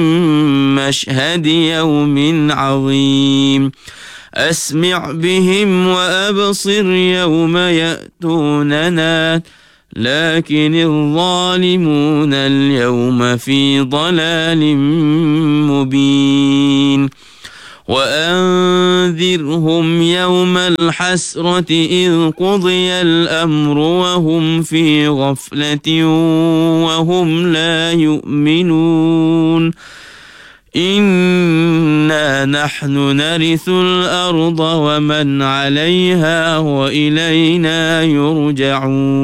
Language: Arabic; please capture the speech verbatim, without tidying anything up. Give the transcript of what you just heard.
مشهد يوم عظيم أسمع بهم وأبصر يوم يأتوننا لكن الظالمون اليوم في ضلال مبين وأنذرهم يوم الحسرة إذ قضي الأمر وهم في غفلة وهم لا يؤمنون إنا نحن نرث الأرض ومن عليها وإلينا يرجعون.